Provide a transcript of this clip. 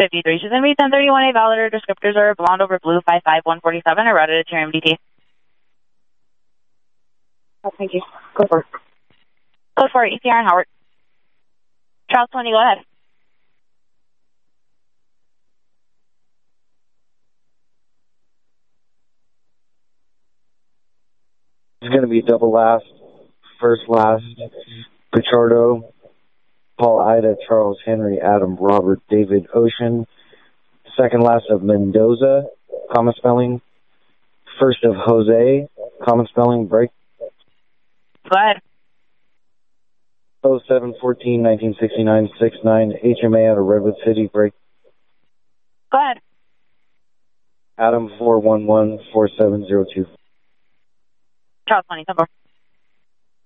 53. She's going to be 1031A valid. Her descriptors are blonde over blue, 55147. I routed it to your MDT. Oh, thank you. Go for it. Code 4, ECR and Howard. Charles 20, go ahead. It's going to be double last, first last, Pichardo, Paul, Ida, Charles, Henry, Adam, Robert, David, Ocean, second last of Mendoza, common spelling, first of Jose, common spelling, break. Go ahead. 0714 1969 69 HMA out of Redwood City, break. Go ahead. Adam 411 4702. Charles 20, 10-4.